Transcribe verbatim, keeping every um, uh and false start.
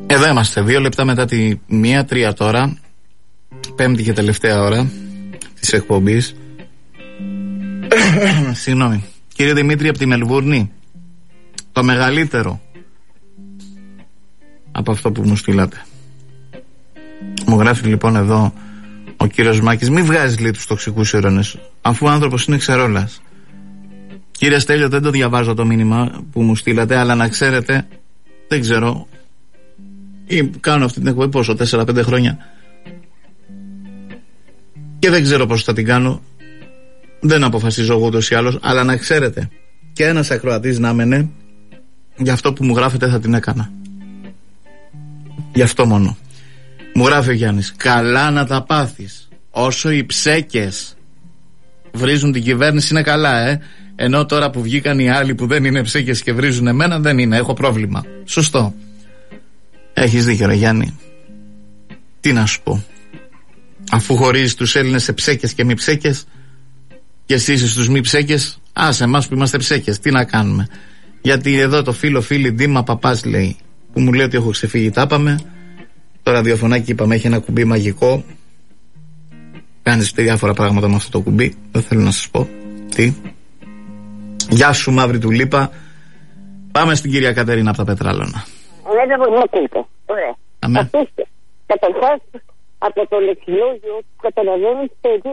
Εδώ είμαστε, δύο λεπτά μετά τη μία, τρία τώρα. Πέμπτη και τελευταία ώρα της εκπομπής. Συγγνώμη. Κύριε Δημήτρη από τη Μελβούρνη, το μεγαλύτερο από αυτό που μου στείλατε. Μου γράφει λοιπόν εδώ ο κύριος Μάκης, μη βγάζεις λέει τους τοξικούς ειρώνες, αφού ο άνθρωπος είναι ξερόλας. Κύριε Στέλιο, δεν το διαβάζω το μήνυμα που μου στείλατε, αλλά να ξέρετε, δεν ξέρω, ή κάνω αυτή την εκπομπή πόσο, τέσσερα πέντε χρόνια, και δεν ξέρω πώς θα την κάνω, δεν αποφασίζω εγώ ούτως ή άλλως, αλλά να ξέρετε, και ένας ακροατής να μένε, για αυτό που μου γράφετε θα την έκανα. Γι' αυτό μόνο. Μου γράφει ο Γιάννης, καλά να τα πάθεις, όσο οι ψέκες βρίζουν την κυβέρνηση είναι καλά, ε. Ενώ τώρα που βγήκαν οι άλλοι που δεν είναι ψέκες και βρίζουν εμένα, δεν είναι, έχω πρόβλημα. Σωστό. Έχεις δίκιο ρε Γιάννη. Τι να σου πω. Αφού χωρίζεις τους Έλληνες σε ψέκες και μη ψέκες, και εσύ είσαι στους μη ψέκες, άσε εμάς που είμαστε ψέκες, τι να κάνουμε. Γιατί εδώ το φίλο φίλη Δήμα Παπάς λέει, που μου λέει ότι έχω ξεφύγει, τα είπαμε. Το ραδιοφωνάκι είπαμε έχει ένα κουμπί μαγικό. Κάνεις διάφορα πράγματα με αυτό το κουμπί, δεν θέλω να σας πω τι. Γεια σου μαύρη του Λίπα. Πάμε στην κυρία Κατερίνα από τα Πετράλωνα. Ωραία. Καταρχάς από το λεξιλόγιο καταλαβαίνεις